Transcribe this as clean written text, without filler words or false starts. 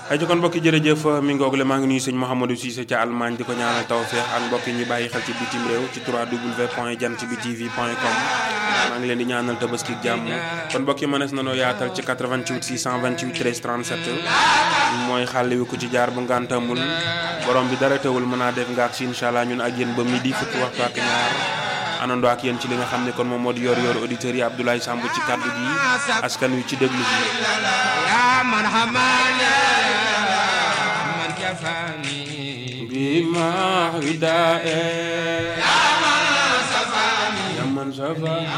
ay jokkoon mbokki jërëjëf mi ngoog la maa ngi nuyu sëñ Mouhamadou Cissé ca Allemagne di ko ñaanal tawfeex ak mbokki ñu bàyyi xel ci bitim réew ci www.jantbitv.com maa ngi leen di ñaanal tabaski jàmm kon mbokki mënees na noo yaatal ci 88 628 13 37 mooy xàlle wi ku ci jaar bu ngantamul borom bi dara teewul mën naa def nga ak si incha allah ñun ak yéen ba midi fukki waxtu ak ñaar anandoo ak yéen ci li nga xam ne kon moom moo di yor auditeurs yi Abdoulaye Samb ci kàddu gi askan wi ci déglu bi بما هداه يا من سفاني